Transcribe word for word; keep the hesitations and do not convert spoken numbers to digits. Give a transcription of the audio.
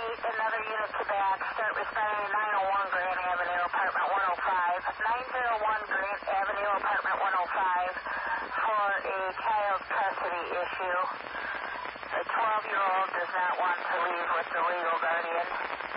eight, another unit to back. Start responding to nine oh one Grant Avenue, apartment one oh five. nine oh one Grant Avenue, apartment one oh five, for a child custody issue. The twelve-year-old does not want to leave with the legal guardian.